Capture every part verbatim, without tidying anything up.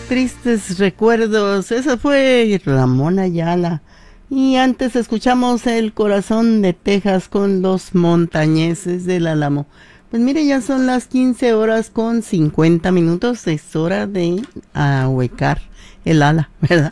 Tristes recuerdos. Esa fue Ramón Ayala. Y antes escuchamos El Corazón de Texas con Los Montañeses del Álamo. Pues mire, ya son las quince horas con cincuenta minutos. Es hora de ahuecar el ala, ¿verdad?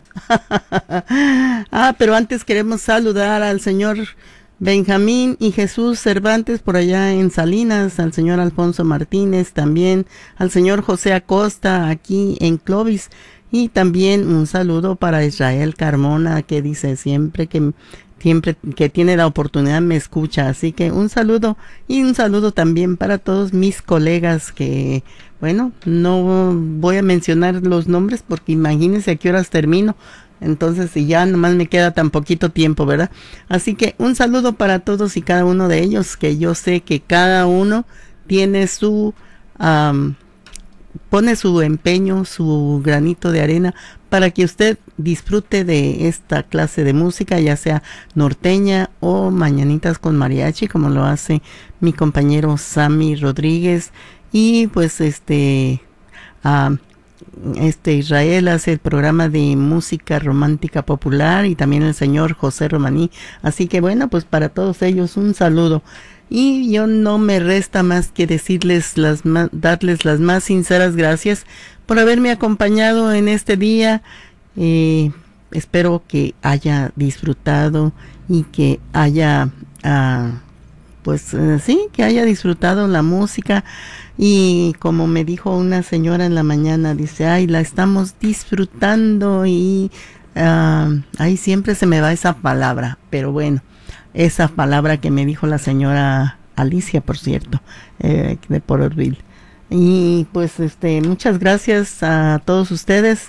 Ah, pero antes queremos saludar al señor Benjamín y Jesús Cervantes por allá en Salinas, al señor Alfonso Martínez también, al señor José Acosta aquí en Clovis, y también un saludo para Israel Carmona, que dice siempre que siempre que tiene la oportunidad me escucha, así que un saludo, y un saludo también para todos mis colegas que, bueno, no voy a mencionar los nombres porque imagínense a qué horas termino. Entonces, si ya nomás me queda tan poquito tiempo, ¿verdad? Así que un saludo para todos y cada uno de ellos, que yo sé que cada uno tiene su, um, pone su empeño, su granito de arena para que usted disfrute de esta clase de música, ya sea norteña o mañanitas con mariachi, como lo hace mi compañero Sammy Rodríguez. Y pues este... Uh, Este Israel hace el programa de música romántica popular, y también el señor José Romaní. Así que bueno, pues para todos ellos un saludo. Y yo no me resta más que decirles las darles las más sinceras gracias por haberme acompañado en este día. Eh, espero que haya disfrutado y que haya uh, pues uh, sí, que haya disfrutado la música. Y como me dijo una señora en la mañana, dice, ay, la estamos disfrutando, y uh, ahí siempre se me va esa palabra, pero bueno, esa palabra que me dijo la señora Alicia, por cierto, eh, de Porterville. Y pues este, muchas gracias a todos ustedes.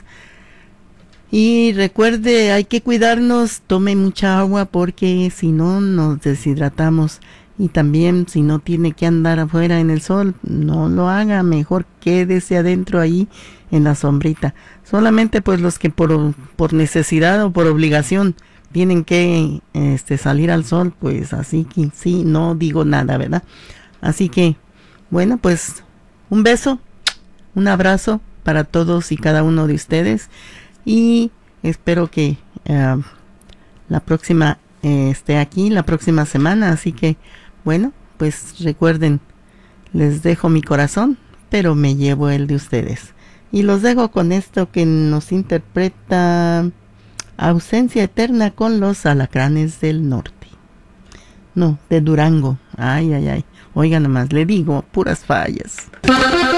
Y recuerde, hay que cuidarnos, tome mucha agua porque si no nos deshidratamos. Y también si no tiene que andar afuera en el sol, no lo haga, mejor quédese adentro ahí en la sombrita. Solamente pues los que por, por necesidad o por obligación tienen que este, salir al sol, pues así que sí, no digo nada, ¿verdad? Así que, bueno, pues un beso, un abrazo para todos y cada uno de ustedes, y espero que uh, la próxima eh, esté aquí, la próxima semana, así que bueno, pues recuerden, les dejo mi corazón, pero me llevo el de ustedes. Y los dejo con esto que nos interpreta Ausencia Eterna con los Alacranes del Norte. No, de Durango. Ay, ay, ay. Oigan nomás, le digo, puras fallas.